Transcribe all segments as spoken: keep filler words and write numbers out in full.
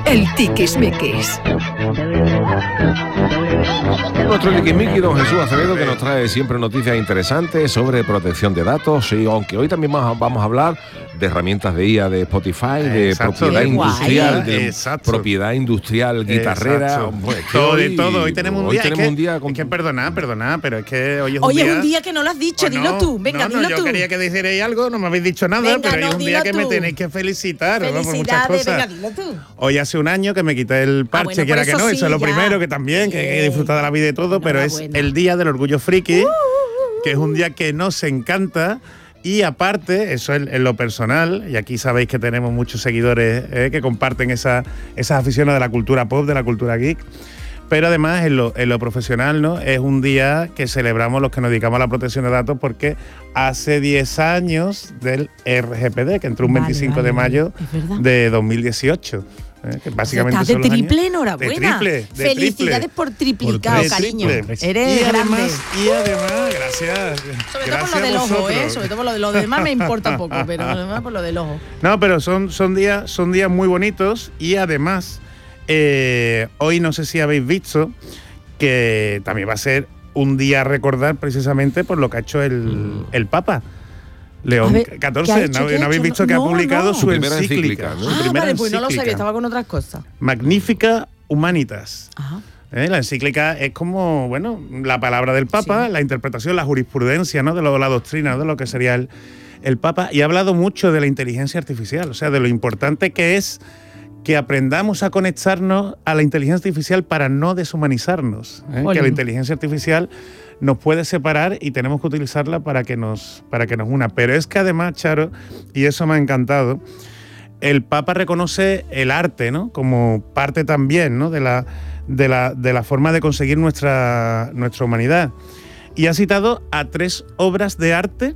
el tiquismiquis. Nuestro tiquismiquis, don Jesús Acevedo, que nos trae siempre noticias interesantes sobre protección de datos, y aunque hoy también vamos a hablar de herramientas de I A, de Spotify, de Exacto. propiedad Qué industrial, guay. de Exacto. propiedad industrial guitarrera. Exacto. Bueno, es que todo, hoy, de todo. Hoy tenemos un hoy día. tenemos es que, un día con... es que perdonad, perdonad, pero es que hoy es un Hoy día. es un día que no lo has dicho, ¿O dilo no? tú. Venga, no, no, dilo yo tú. quería que dijerais algo, no me habéis dicho nada, Venga, pero no, hoy es un día dilo que tú. me tenéis que felicitar, ¿no? Por muchas Felicidades, cosas. venga, dilo tú. Hoy hace un año que me quité el parche, Ah, bueno, que era por que eso no, sí, eso es lo ya. primero, que también, que hay que disfrutar de la vida y todo, pero es Enhorabuena. el día del orgullo friki, que es un día que nos encanta. Y aparte, eso es en lo personal, y aquí sabéis que tenemos muchos seguidores eh, que comparten esa, esas aficiones de la cultura pop, de la cultura geek, pero además en lo, en lo profesional, ¿no? Es un día que celebramos los que nos dedicamos a la protección de datos, porque hace diez años del R G P D, que entró un Vale, veinticinco vale, de mayo vale. Es verdad. de dos mil dieciocho. ¿eh? Que básicamente Estás de son los triple, años- enhorabuena. De triple, de Felicidades triple. por triplicado, De cariño. triple. Eres y grande. además, y además, gracias. Sobre todo gracias por lo del a ojo, ¿eh? vosotros. Sobre todo por lo de lo demás me importa un poco, pero lo demás por lo del ojo. No, pero son, son, días, son días muy bonitos, y además, eh, hoy no sé si habéis visto que también va a ser un día a recordar precisamente por lo que ha hecho el, Mm. el Papa. León A ver, ¿qué ha catorce, hecho? ¿no, ¿Qué ha ¿no habéis hecho? visto que ha No, publicado no. su Su primera encíclica? encíclica, ¿no? Su Ah, primera vale, pues no lo encíclica. sabía, estaba con otras cosas. Magnifica Humanitas. Ajá. ¿Eh? La encíclica es como, bueno, la palabra del Papa, Sí. la interpretación, la jurisprudencia, ¿no? De lo, la doctrina, ¿no? De lo que sería el, el Papa. Y ha hablado mucho de la inteligencia artificial, o sea, de lo importante que es que aprendamos a conectarnos a la inteligencia artificial para no deshumanizarnos. ¿eh? Ole. Que la inteligencia artificial nos puede separar y tenemos que utilizarla para que nos, para que nos una. Pero es que además, Charo, y eso me ha encantado, el Papa reconoce el arte, ¿no? Como parte también, ¿no? de, la, de, la, de la forma de conseguir nuestra, nuestra humanidad. Y ha citado a tres obras de arte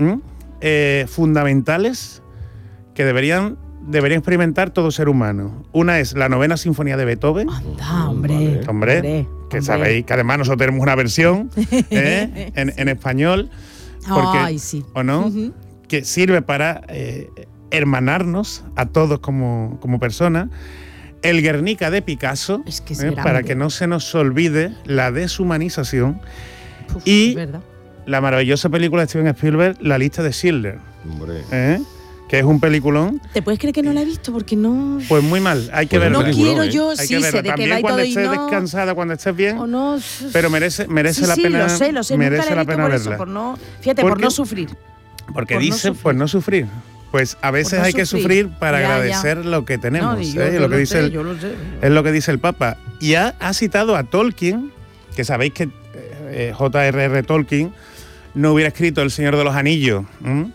eh, fundamentales que deberían, debería experimentar todo ser humano. Una es la novena sinfonía de Beethoven. Anda, hombre. Hombre, hombre, que hombre. sabéis que además nosotros tenemos una versión ¿eh? en, en español. Porque, Ay, sí. ¿o no? Ujú. Que sirve para eh, hermanarnos a todos como, como personas. El Guernica de Picasso, Es que es eh, grande. para que no se nos olvide la deshumanización. Uf, y- es verdad. La maravillosa película de Steven Spielberg, La lista de Schindler, Hombre. ¿eh? que es un peliculón. ¿Te puedes creer que no la he visto? Porque no... Pues muy mal, hay que Pues verla. no peliculón, quiero ¿eh? yo, Hay sí, que verla. sé de que También va y cuando todo y estés no... descansada, cuando estés bien, O no... pero merece, merece sí, la sí, pena. lo sé, lo sé. merece Nunca la he la visto pena por verla. eso, por no... Fíjate, por Porque- no sufrir. Porque por no dice, sufrir. pues no sufrir. Pues a veces Por no hay que sufrir. sufrir para Ya, ya. agradecer lo que tenemos. No, y yo, ¿eh? yo lo que lo dice sé, el, yo lo sé. es lo que dice el Papa. Y ha, ha citado a Tolkien, que sabéis que eh, J R R Tolkien no hubiera escrito El Señor de los Anillos ¿m?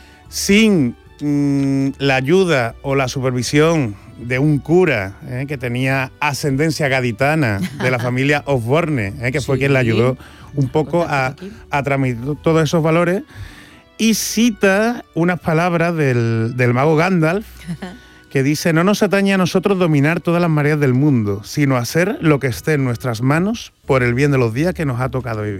sin mm, la ayuda o la supervisión de un cura ¿eh? que tenía ascendencia gaditana de la familia Osborne, ¿eh? que fue Sí. quien le ayudó un poco a, Aquí. a transmitir todos esos valores. Y cita unas palabras del, del mago Gandalf, que dice: no nos atañe a nosotros dominar todas las mareas del mundo, sino hacer lo que esté en nuestras manos por el bien de los días que nos ha tocado vivir.